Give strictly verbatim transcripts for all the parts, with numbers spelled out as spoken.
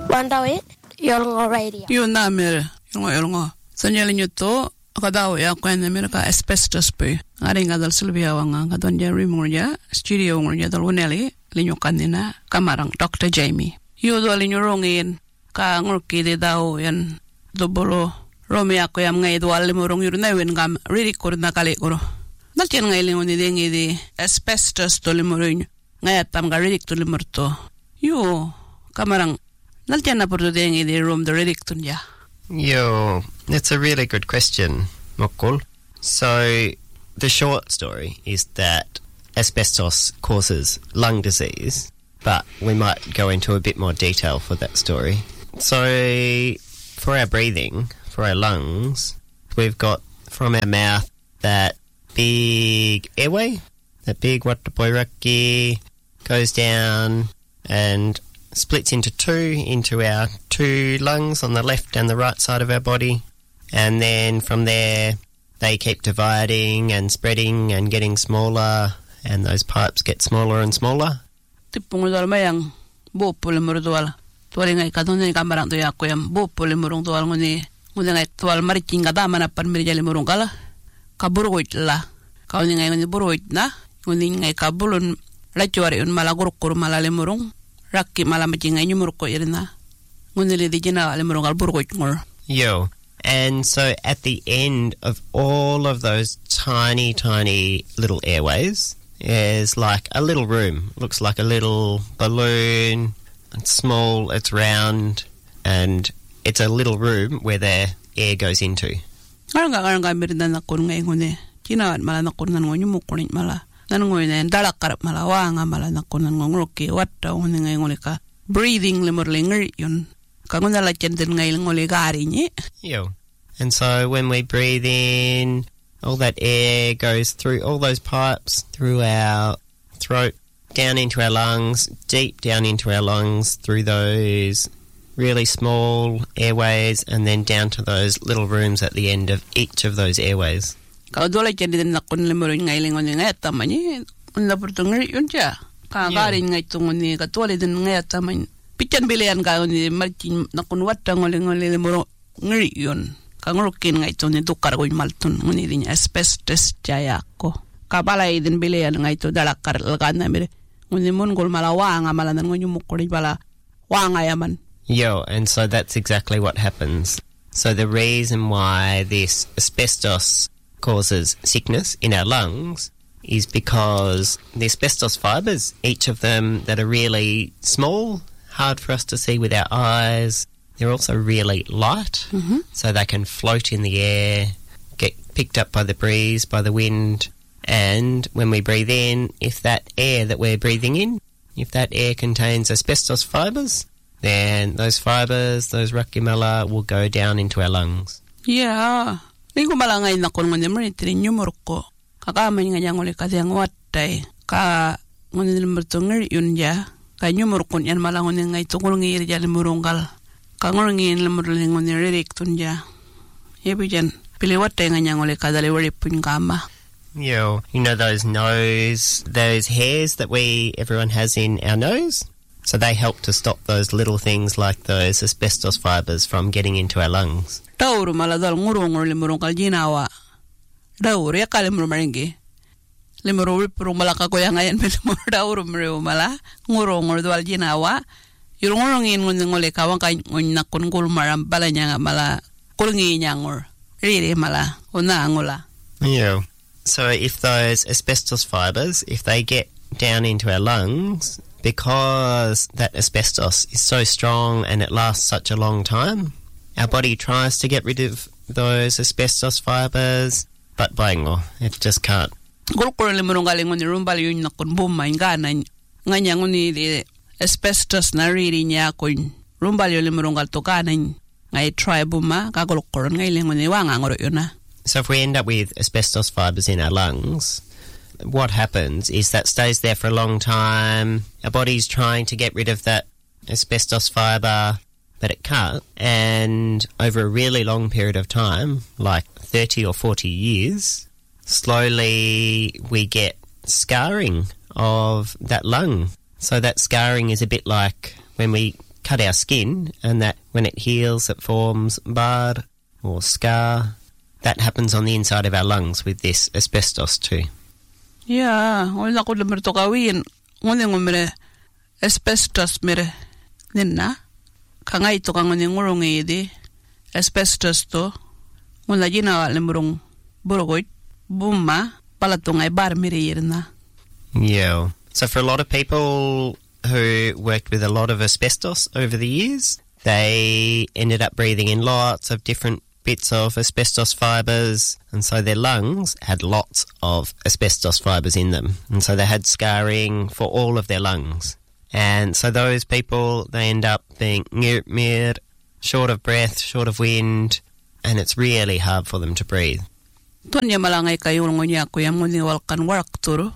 Wandawit, Yolngo Radio. You namir, Yolngo Yolngo. Sanyalin you to, Akadaw, Yakwan, America, asbestos pay. Adding other Sylvia Wanga, Gadonja Rimurja, Studio Murja, the Lunelli, Lino Canina, Kamarang, Doctor Jamie. You do in your wrong in, Kangurki de Dao and Dobolo, Romeo Koyam Gay, the Alimurong, you never gum, really couldn't Nakalegoro. Not young ailing on the dingy, the asbestos to Limurin, Nayatam Garic to Limurto. You, Kamarang, not yana por dingy, the room, the Redictunya. Yo, that's a really good question, Mokul. So, the short story is that asbestos causes lung disease, but we might go into a bit more detail for that story. So, for our breathing, for our lungs, we've got from our mouth that big airway, that big watapoiraki goes down and splits into two, into our two lungs on the left and the right side of our body. And then from there, they keep dividing and spreading and getting smaller, and those pipes get smaller and smaller. Tipungudal mayang bo pulimurdual. Tualing ay kadon ni kamarang to yakoyam bo pulimurong tual nguni nguni ay tual mariking kadama na panmirjali murong kala kaburuit la. Kau ni ngay nguni buruit na nguni ngay kabulun lachuari un malagurukur malalimurong rakki malamajing ay nyumurko irina nguni li dijina alimurong kal buruit ngor. Yo. And so at the end of all of those tiny, tiny little airways is like a little room. Looks like a little balloon. It's small, it's round, and it's a little room where the air goes into. Aranga aranga mirda na kun ngay ngune. Kinaat mala na kun nan ngonyu mukunit mala. Nanungoy na dalakarap mala wanga mala na kun nan ngoroki wata ngune ngay ngune ka. Breathing limurlinger yun. Kanguna la chenden ngay ngole gari ni. Yo. And so when we breathe in, all that air goes through all those pipes, through our throat, down into our lungs, deep down into our lungs, through those really small airways, and then down to those little rooms at the end of each of those airways. Kau dole chenden na kun limurling ngay lingon ngay tamani. Unla purtungri yun siya. Kagarin ngay tunguni katwali din ngay tamani. Pichan bilian ka ni marchin na kun wata ngoli ngoli limuro ngri yun. Kangurukin nga ito ni dukar ko yung maltun nguni din asbestos jaya ko kabalay din bilian nga ito dalakar lagan na mire nguni mungol malawanga malanan ngunyo mukuri bala wanga yaman. Yo, and so that's exactly what happens. So the reason why this asbestos causes sickness in our lungs is because the asbestos fibers, each of them that are really small, hard for us to see with our eyes. They're also really light, mm-hmm. so they can float in the air, get picked up by the breeze, by the wind, and when we breathe in, if that air that we're breathing in, if that air contains asbestos fibres, then those fibres, those rakimala, will go down into our lungs. Yeah. Ligo malangay na kun ngani mritri nyumurko. Kakaman nga nyangoli kasi ang watay. Ka ngani mrtungir yun ja. Ka nyumurkon yan malangon nga itungul ngir jali murunggal. Kangorngin lemurling on the redictunja. Yebijan, Piliwatang and Yangole Kadali Punggama. Yo, you know those nose, those hairs that we, everyone has in our nose? So they help to stop those little things like those asbestos fibres from getting into our lungs. Tauru maladal ngurung or limurungal jinawa. Daur, yakalimur maringi. Limuru Purumalaka Koyangayan Pelimur Dauru Mala, ngurung or dual jinawa. Yung ngurungin ngun ngole kawang kay ngun nakun kulmaram bala niya mala kulngi nyangor really mala una angula. Yeah. So if those asbestos fibres, if they get down into our lungs, because that asbestos is so strong and it lasts such a long time, our body tries to get rid of those asbestos fibres, but baingo, it just can't. Kulkurli murungaling ngun rumbal yun nakun bumay ngana nganya nguni di asbestos na riri niya kun rumbal yung limurungal to kanan ngay try buma kagulukuron ngay lingon ni wang angoro yun na. So if we end up with asbestos fibres in our lungs, what happens is that stays there for a long time. Our body's trying to get rid of that asbestos fibre, but it can't. And over a really long period of time, like thirty or forty years, slowly we get scarring of that lung. So that scarring is a bit like when we cut our skin, and that when it heals, it forms bar or scar. That happens on the inside of our lungs with this asbestos too. Yeah, wala ko lamar to kawin. Ngunit ngumire asbestos mire ninna. Kangay to kang ngunit ngurong idi asbestos to. Ngula ginawa limurong burugoy bumma palatungay bar mire yirna. Yeah. So for a lot of people who worked with a lot of asbestos over the years, they ended up breathing in lots of different bits of asbestos fibres, and so their lungs had lots of asbestos fibres in them, and so they had scarring for all of their lungs. And so those people, they end up being ngirmir, short of breath, short of wind, and it's really hard for them to breathe. Tonya malangay kayo ngunya ko yung ngunit walkan work turo.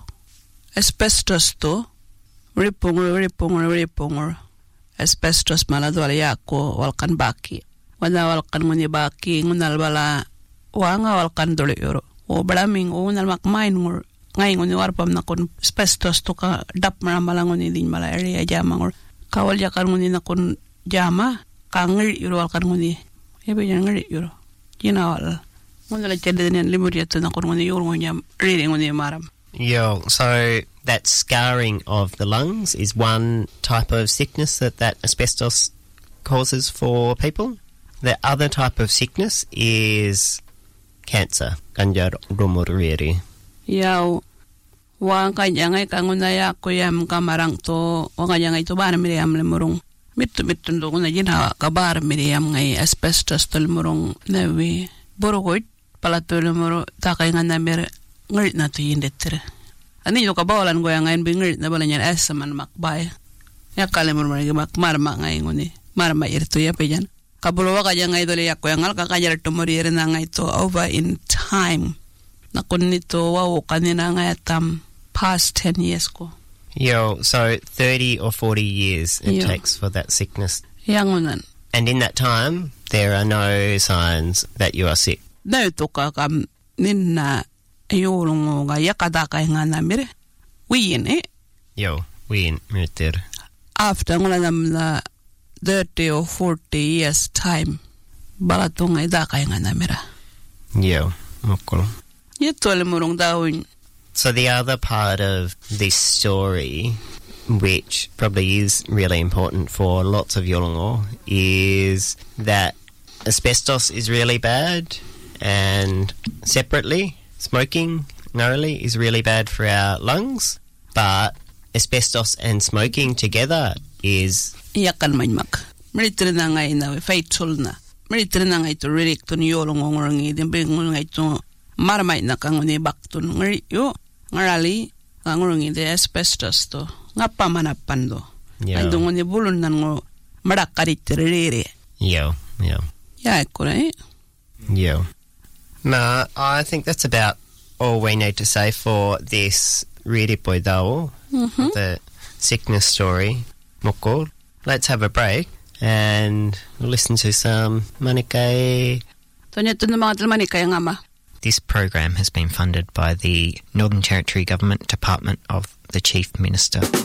Asbestos to, ripungro, ripungro, ripungro. Asbestos maladwala yako walkan baki. Wala walkan ngunit baki, ngunal bala, wanga walkan dole yoro. O balaming, o ngunal makmain ngur. Ngay ngunit warpam na kun asbestos to ka dap maramala ngunit din mala area jama ngur. Kawal yakan ngunit na kun jama, ka ngir yoro walkan ngunit. Ebe yan ngir yoro. Ginawal. Ngunal chede din limuriyato na kun ngunit yoro ngunit riri ngunit maram. Yeah, so that scarring of the lungs is one type of sickness that that asbestos causes for people. The other type of sickness is cancer, kanjar rumuriri. Yaw, wang kanyangay kangunaya ko yam kamarang to, wang kanyangay to bar miriam lemurong. Mitu mitu ndo kuna jina kabar miriam ngay asbestos to lemurong nevi. Borogod, pala to lemuro takay nga namir ngarit na to yindetre. Ani yung kabawalan ko yung ngayon bingarit na bala niyan asa man makbay. Ya kalimur marigi makmarma ngayon nguni. Marma irto ya pa yan. Kabuluwa ka dyan ngayon dole ya ko yung alka kanyar tumuririn na ngayon to over in time. Nakun nito wow kanina ngayon tam past ten years ko. Yo, so thirty or forty years it Yo. takes for that sickness. Yang unan. And in that time, there are no signs that you are sick. Na ito ka kam nina ayulong nga yakadakay nga namire. Wiyin eh. Yo, win meter. After nga nam na thirty or forty years time, balato nga idakay nga namira. Yo, mokol. Ito alimurong dawin. So the other part of this story, which probably is really important for lots of Yolngu, is that asbestos is really bad, and separately, smoking, narrowly, is really bad for our lungs, but asbestos and smoking together is... Iyakan manmak. Military na nga ina, fatal na. Military na nga ito, ririk to ni Yolong ngorang idin, bingon nga ito, maramay na kang ni bakton. Ngari, yo, ngarali, ngorang idin, asbestos to. Nga pamanapan do. Yeah. Ay dungo ni bulon na ngo, marakarit riri. Yo, yo. Ya, ko na eh. Yo. No, I think that's about all we need to say for this Riripoi Dawo, Mm-hmm. the sickness story. Mokol. Let's have a break and we'll listen to some Manikai. Tonya to na mga talmani kaya nga ma. This program has been funded by the Northern Territory Government Department of the Chief Minister.